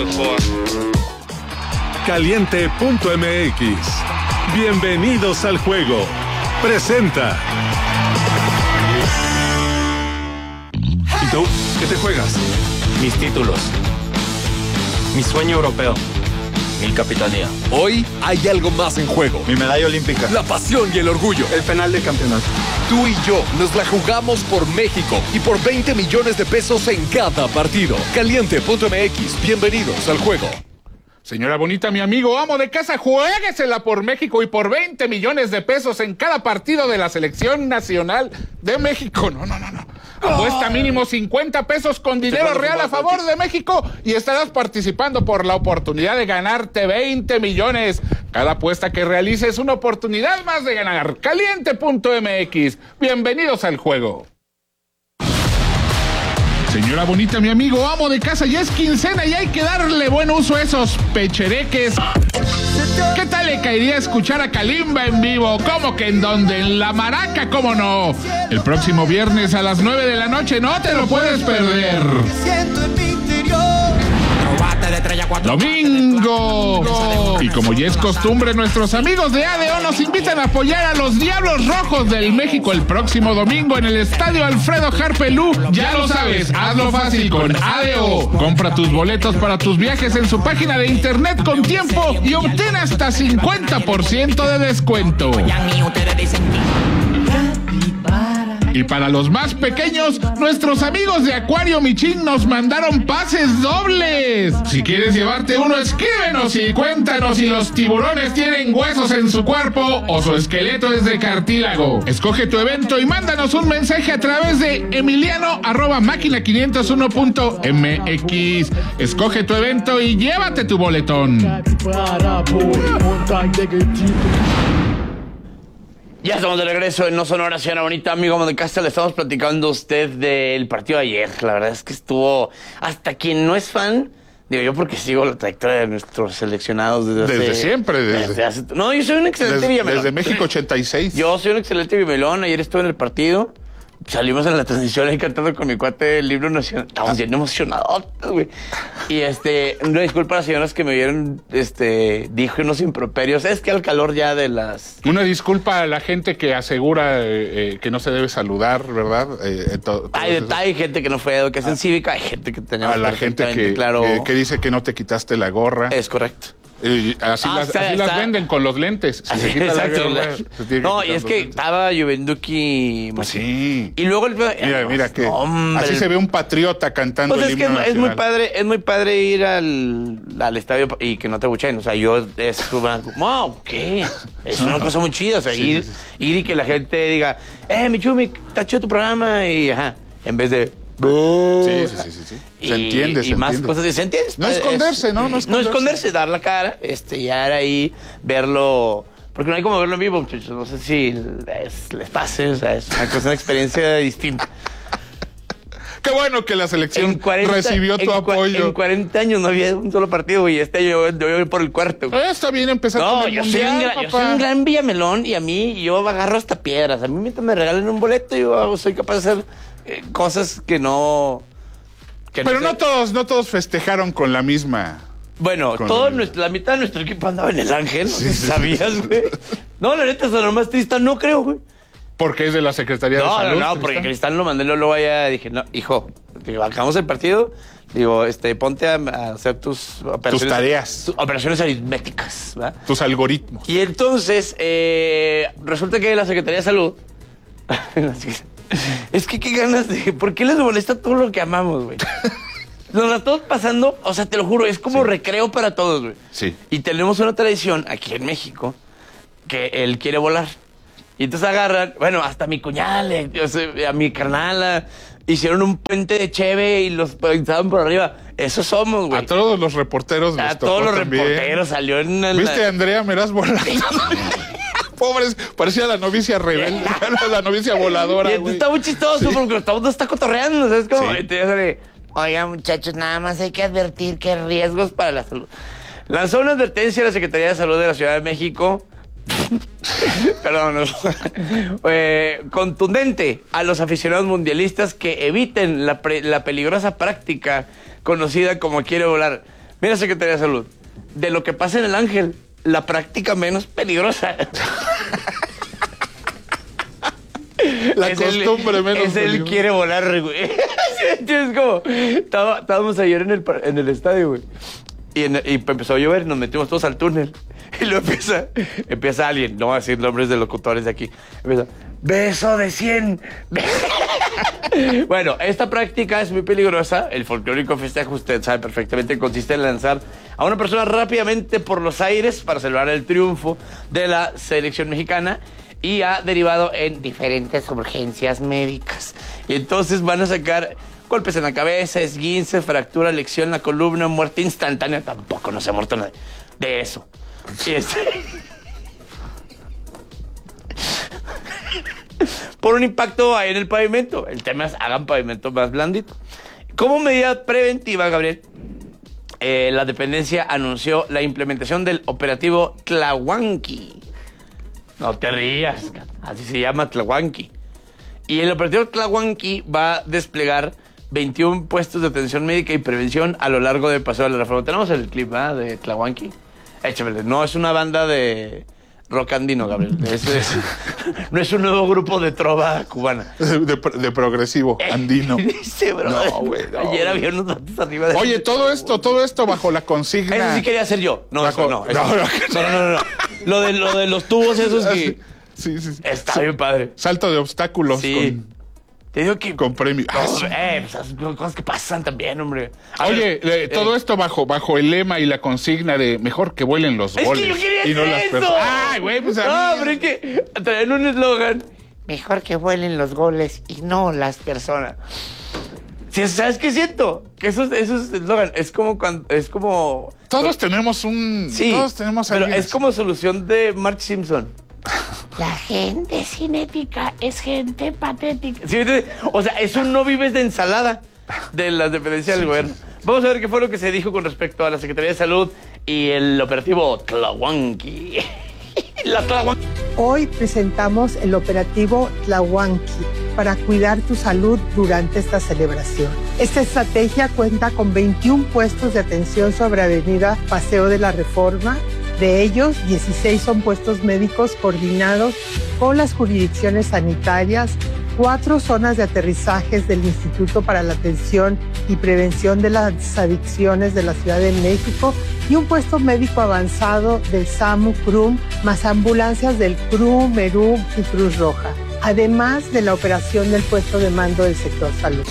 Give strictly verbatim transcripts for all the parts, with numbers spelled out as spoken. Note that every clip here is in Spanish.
before. Caliente punto m x. Bienvenidos al juego. Presenta. ¿Y tú? ¿Qué te juegas? Mis títulos. Mi sueño europeo. Mi capitanía. Hoy hay algo más en juego. Mi medalla olímpica. La pasión y el orgullo. El penal de campeonato. Tú y yo nos la jugamos por México y por veinte millones de pesos en cada partido. Caliente punto m x. Bienvenidos al juego. Señora bonita, mi amigo, amo de casa, juéguesela por México y por veinte millones de pesos en cada partido de la Selección Nacional de México. No, no, no, no. Apuesta mínimo cincuenta pesos con dinero real a favor de México y estarás participando por la oportunidad de ganarte veinte millones. Cada apuesta que realices es una oportunidad más de ganar. Caliente punto m x. Bienvenidos al juego. Señora bonita, mi amigo, amo de casa, ya es quincena y hay que darle buen uso a esos pechereques. ¿Qué tal le caería escuchar a Kalimba en vivo? ¿Cómo que en dónde? En La Maraca, ¿cómo no? El próximo viernes a las nueve de la noche, no te lo puedes perder. Domingo. Y como ya es costumbre, nuestros amigos de A D O nos invitan a apoyar a los Diablos Rojos del México el próximo domingo en el Estadio Alfredo Harpelú. Ya lo sabes, hazlo fácil con A D O. Compra tus boletos para tus viajes en su página de internet con tiempo y obtén hasta cincuenta por ciento de descuento. Y para los más pequeños, nuestros amigos de Acuario Michin nos mandaron pases dobles. Si quieres llevarte uno, escríbenos y cuéntanos si los tiburones tienen huesos en su cuerpo o su esqueleto es de cartílago. Escoge tu evento y mándanos un mensaje a través de emiliano arroba máquina quinientos uno punto m x. Escoge tu evento y llévate tu boletón. Ya estamos de regreso en No Sonora, señora bonita, amigo de casa. Le estamos platicando a usted del partido de ayer. La verdad es que estuvo, hasta quien no es fan, digo yo porque sigo la trayectoria de nuestros seleccionados desde, desde hace, siempre. Desde, desde hace, no, yo soy un excelente desde, Villamelón. Desde México ochenta y seis. Yo soy un excelente Villamelón. Ayer estuve en el partido. Salimos en la transmisión ahí cantando con mi cuate el himno nacional. Estábamos bien emocionados, güey. Y este, una disculpa a las señoras que me vieron, este, dije unos improperios. Es que al calor ya de las... Una disculpa a la gente que asegura eh, eh, que no se debe saludar, ¿verdad? Eh, to, hay detalle, hay gente que no fue de educación ah, cívica, hay gente que tenía... A la gente que, claro, que, que dice que no te quitaste la gorra. Es correcto. Eh, así ah, las, está, así está. las venden con los lentes. Si así, se quita exacto. La gorra, se no, que y es que lentes. estaba Juvenduki... Pues sí. Y luego... El, mira, mira que hombre, así se ve un patriota cantando pues el es que himno es, es muy nacional. padre, es muy padre ir al, al estadio y que no te abucheen. O sea, yo es como, wow, ¿qué? Es una cosa muy chida. O sea, sí, ir, sí, sí. ir y que la gente diga, eh, Michumi, está chido tu programa. Y ajá, en vez de... Sí, sí, sí, sí, sí. Y, se entiende, y se más entiende. cosas, ¿se entiende? No esconderse, ¿no? No esconderse. No esconderse, dar la cara, este, ya era ahí, verlo, porque no hay como verlo en vivo, muchachos, no sé si les, les pase, o sea, es una cosa, una experiencia distinta. Qué bueno que la selección cuarenta, recibió tu en, apoyo. En cuarenta años no había un solo partido, y este año yo, yo voy por el cuarto. Eh, está bien empezar no, con el yo mundial, soy un gran, yo soy un gran Villamelón, y a mí, yo agarro hasta piedras. A mí mientras me regalen un boleto, yo soy capaz de hacer eh, cosas que no... Que Pero no, no todos, no todos festejaron con la misma. Bueno, todo el... nuestro, la mitad de nuestro equipo andaba en el Ángel, sí, ¿no? Sí, ¿sabías, güey? No, la neta, sonó más triste, no creo, güey. Porque es de la Secretaría no, de Salud. No, no, no, porque Cristán lo mandé luego allá, dije, no, hijo, digo, acabamos el partido, digo, este, ponte a, a hacer tus operaciones. Tus tareas. Tus operaciones aritméticas, ¿verdad? Tus algoritmos. Y entonces, eh, resulta que la Secretaría de Salud... Es que qué ganas de... ¿Por qué les molesta todo lo que amamos, güey? Nos la estamos pasando, o sea, te lo juro, es como sí. recreo para todos, güey. Sí. Y tenemos una tradición aquí en México que él quiere volar. Y entonces agarran, bueno, hasta mi cuñada, le, o sea, a mi carnala, hicieron un puente de cheve y los pensaban por arriba. Eso somos, güey. A todos los reporteros A todos los también. reporteros salió en el... ¿Viste a Andrea Meraz volando? Pobres, parecía la novicia rebelde, la novicia voladora. Y está muy chistoso sí. porque todo está cotorreando, ¿sabes cómo? Sí. Entonces, oigan, muchachos, nada más hay que advertir que hay riesgos para la salud. Lanzó una advertencia a la Secretaría de Salud de la Ciudad de México. Perdón, no. eh, contundente a los aficionados mundialistas que eviten la, pre, la peligrosa práctica conocida como quiere volar. Mira, Secretaría de Salud, de lo que pasa en el Ángel, la práctica menos peligrosa. La es costumbre él, menos es él peligrosa. quiere volar, güey. Es como, estaba, estábamos ayer en el, en el estadio, güey. Y, en, y empezó a llover y nos metimos todos al túnel. Y luego empieza, empieza alguien, no voy a decir nombres de locutores de aquí. Empieza, beso de cien. Bueno, esta práctica es muy peligrosa. El folclórico festejo, usted sabe perfectamente, consiste en lanzar a una persona rápidamente por los aires para celebrar el triunfo de la selección mexicana. Y ha derivado en diferentes urgencias médicas. Y entonces van a sacar golpes en la cabeza, esguince, fractura, lección en la columna, muerte instantánea. Tampoco no se ha muerto nadie de eso. Y este... por un impacto ahí en el pavimento. El tema es hagan pavimento más blandito. Como medida preventiva, Gabriel, eh, la dependencia anunció la implementación del operativo Tlahuanqui. No te rías, así se llama, Tlahuanqui. Y el operativo Tlahuanqui va a desplegar veintiún puestos de atención médica y prevención a lo largo del Paseo de la Reforma. Tenemos el clip, ¿eh? De Tlahuanqui. Échamele. No es una banda de rock andino, Gabriel. Es, es, no es un nuevo grupo de trova cubana. De, de, de progresivo, andino. Dice, bro. No, güey, no. Ayer había unos datos arriba de... Oye, todo esto, todo esto bajo la consigna... Eso sí quería hacer yo. No, bajo... eso no. Eso... No, no, no, no, no, no. Lo de, lo de los tubos esos que... Sí, sí, sí. Está bien padre. Salto de obstáculos Sí. con... Te digo que... Con premio. No, Ah, sí. eh, pues, cosas que pasan también, hombre. A Oye, ver, eh, todo eh, esto bajo, bajo el lema y la consigna de mejor que vuelen los Es goles. que yo quería y no hacer las eso. personas. Ay, güey, pues a No, mí- pero es que traen un eslogan. Mejor que vuelen los goles y no las personas. Sí, ¿sabes qué siento? Que esos, esos eslogan es como cuando... Es como... Todos tenemos un... Sí, todos tenemos pero alguien es así. como solución de Mark Simpson. La gente cinética es gente patética. ¿Sí? O sea, eso no vives de ensalada de la dependencia del gobierno. Vamos a ver qué fue lo que se dijo con respecto a la Secretaría de Salud y el operativo Tlahuanqui. La Tlahuanqui. Hoy presentamos el operativo Tlahuanqui para cuidar tu salud durante esta celebración. Esta estrategia cuenta con veintiún puestos de atención sobre Avenida Paseo de la Reforma. De ellos, dieciséis son puestos médicos coordinados con las jurisdicciones sanitarias, cuatro zonas de aterrizajes del Instituto para la Atención y Prevención de las Adicciones de la Ciudad de México y un puesto médico avanzado del SAMU CRUM, más ambulancias del CRUM, MERUM y Cruz Roja, además de la operación del puesto de mando del sector salud.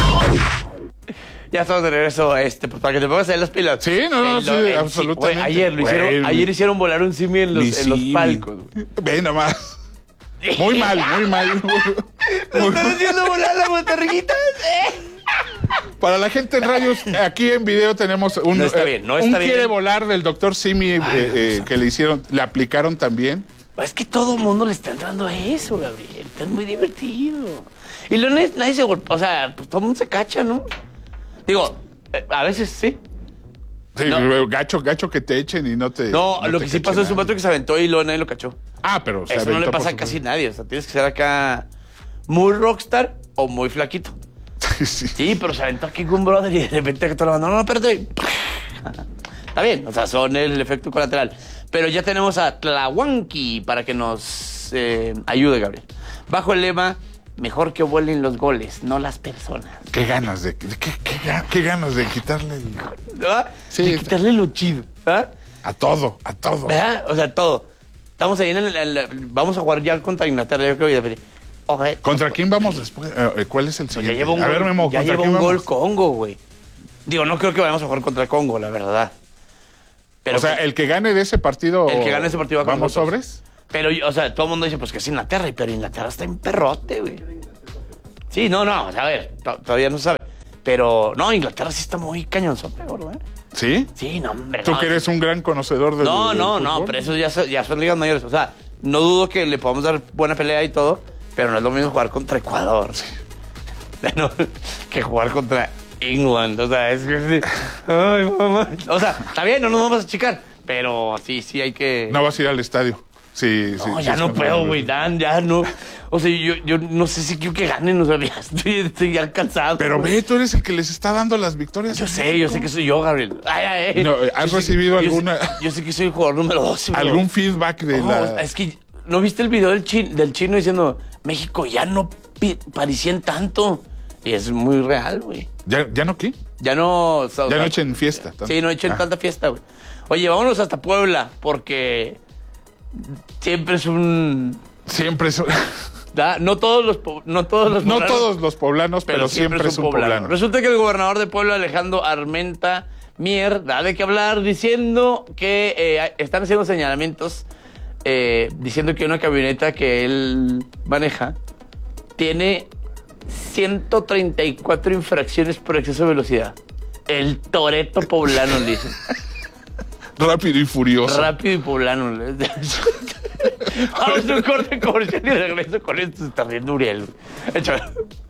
Ya estamos de regreso, este, pues, para que te pongas ahí las pilas. Sí, no, no, Eh, sí, lo- eh, absolutamente. güey, ayer, lo hicieron, Güey, ayer hicieron volar un simio en los, Mi en los simio. palcos. Güey. Ve nomás. Muy mal, muy mal. ¿Lo están haciendo volar las botarguitas? Para la gente en radios, aquí en video tenemos un, No está eh, bien, no un está bien. quiere volar del doctor Simi eh, eh, que le hicieron, le aplicaron también. Es que todo el mundo le está entrando a eso, Gabriel. Es muy divertido. Y lo nadie, nadie se golpea. O sea, pues todo el mundo se cacha, ¿no? Digo, eh, a veces sí. Sí, No. gacho, gacho que te echen y no te. No, no lo te que sí cache pasó es un nada. vato que se aventó y luego nadie lo cachó. Ah, pero se Eso no aventó le por pasa a su- casi nadie. O sea, tienes que ser acá muy rockstar o muy flaquito. Sí, sí. Sí, pero se aventó aquí con un brother y de repente que todo lo mandó. No, no, espérate. Está bien, o sea, son el efecto colateral. Pero ya tenemos a Tlahuanqui para que nos eh, ayude, Gabriel. Bajo el lema, mejor que vuelen los goles, no las personas. Qué ganas de. de- qué, qué ga- qué ganas de quitarle el- ¿Verdad? Sí, De está- quitarle lo chido. ¿Verdad? a todo, a todo. ¿Verdad? O sea, todo. Estamos ahí en el, en el- Vamos a jugar ya contra Inglaterra, yo creo. Y, oye, ¿Contra quién vamos después? Eh, ¿Cuál es el pues ya siguiente? lleva un a ver, gol, Memo, ya ¿contra lleva quién un gol vamos? Congo, güey. Digo, no creo que vayamos a jugar contra Congo, la verdad. Pero O sea, el que gane de ese partido. El que gane ese partido va con ¿Vamos nosotros. sobres? Pero, o sea, todo el mundo dice, pues que es Inglaterra, pero Inglaterra está en perrote, güey. Sí, no, no, o sea, a ver, to- todavía no se sabe. Pero, no, Inglaterra sí está muy cañonzote, güey. ¿Sí? Sí, no, hombre. Tú no. que eres un gran conocedor del. No, del no, no, fútbol. pero eso ya, son- ya son ligas mayores. O sea, no dudo que le podamos dar buena pelea y todo, pero no es lo mismo jugar contra Ecuador. No, que jugar contra England. O sea, es que sí. Ay, mamá. O sea, está bien, no nos vamos a achicar, pero sí, sí hay que. No vas a ir al estadio. Sí, sí. No, ya sí, no son puedo, malos. güey, ya, ya no. O sea, yo, yo no sé si quiero que ganen, o sea, ya estoy, estoy ya cansado. Pero güey. ve, tú eres el que les está dando las victorias. Yo a sé, México. yo sé que soy yo, Gabriel. Ay, ay, ay. No, ¿has Yo sé- recibido yo sé- alguna- Yo sé que soy el jugador número doce. pero- ¿Algún feedback de No, la...? es que, ¿no viste el video del, chin- del chino diciendo, México ya no pi- parecían tanto? Y es muy real, güey. ¿Ya, ¿Ya no qué? Ya no... o sea, Ya no echen fiesta. tanto. Sí, no echen Ah. tanta fiesta, güey. Oye, vámonos hasta Puebla, porque siempre es un... Siempre es... ¿da? No todos los... po- No todos los No poblanos, todos los poblanos, pero, siempre, es un poblano. Resulta que el gobernador de Puebla, Alejandro Armenta Mier, da de qué hablar diciendo que eh, están haciendo señalamientos, eh, diciendo que una camioneta que él maneja tiene ciento treinta y cuatro infracciones por exceso de velocidad. El Toretto poblano, le dicen. Rápido y furioso. Rápido y poblano. le dicen. Vamos a un corte comercial y regreso con esto. Se está riendo Uriel. Échale.